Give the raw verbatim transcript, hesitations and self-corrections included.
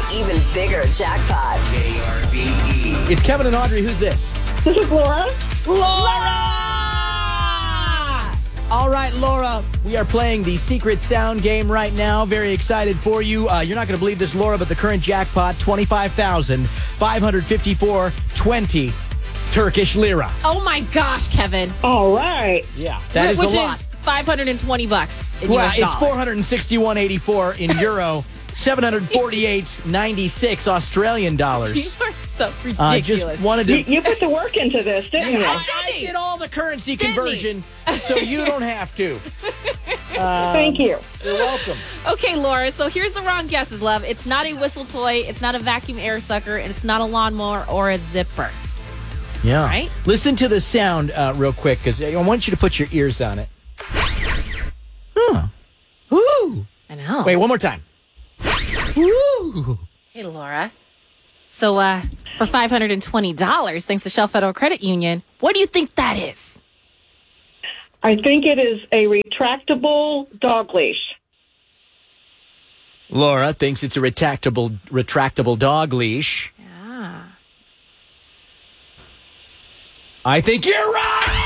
even bigger jackpot. K R B E. It's Kevin and Audrey. Who's this? This is Laura. Laura! All right, Laura, we are playing the secret sound game right now. Very excited for you. Uh, you're not going to believe this, Laura, but the current jackpot, twenty-five thousand five hundred fifty-four twenty Turkish lira. Oh, my gosh, Kevin. All right. Yeah, that is Which a lot. is five hundred twenty bucks in Well, U S it's dollars. four hundred sixty-one eighty-four in euro, seven hundred forty-eight ninety-six Australian You dollars. are so ridiculous. I uh, just wanted You, to... you put the work into this, didn't you? I, I did all the currency Didn't he? conversion, so you don't have to. Thank you. You're welcome. Okay, Laura, so here's the wrong guesses, love. It's not a whistle toy, it's not a vacuum air sucker, and it's not a lawnmower or a zipper. Yeah. Right? Listen to the sound uh, real quick, because I want you to put your ears on it. Huh. Ooh. I know. Wait, one more time. Ooh. Hey, Laura. So, uh, for five hundred twenty dollars, thanks to Shell Federal Credit Union, what do you think that is? I think it is a retractable dog leash. Laura thinks it's a retractable retractable dog leash. Yeah. I think you're right!